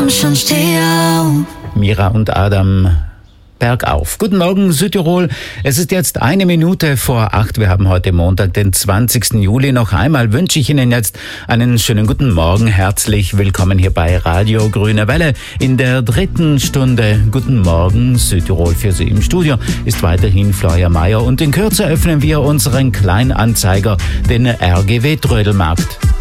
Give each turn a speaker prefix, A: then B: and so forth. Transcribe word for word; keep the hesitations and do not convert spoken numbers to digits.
A: komm schon, steh auf.
B: Mira und Adam, bergauf. Guten Morgen, Südtirol. Es ist jetzt eine Minute vor acht. Wir haben heute Montag, den zwanzigsten Juli. Noch einmal wünsche ich Ihnen jetzt einen schönen guten Morgen. Herzlich willkommen hier bei Radio Grüne Welle in der dritten Stunde. Guten Morgen, Südtirol. Für Sie im Studio ist weiterhin Florian Mayer und in Kürze öffnen wir unseren Kleinanzeiger, den R G W Trödelmarkt.